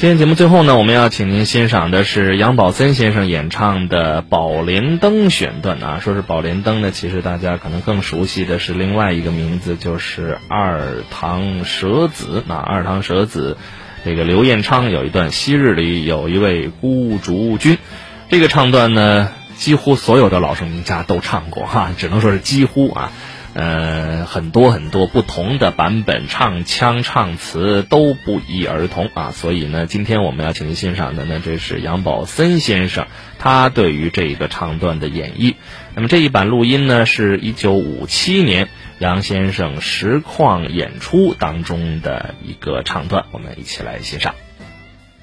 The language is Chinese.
今天节目最后呢，我们要请您欣赏的是杨宝森先生演唱的《宝莲灯》选段啊。说是宝莲灯呢，其实大家可能更熟悉的是另外一个名字，就是二堂舍子。那二堂舍子，这个刘彦昌有一段昔日里有一位孤竹君，这个唱段呢，几乎所有的老生名家都唱过哈，只能说是几乎啊。很多不同的版本，唱腔唱词都不一而同啊，所以呢，今天我们要请您欣赏的呢，这是杨宝森先生他对于这个唱段的演绎。那么这一版录音呢，是1957年杨先生实况演出当中的一个唱段，我们一起来欣赏。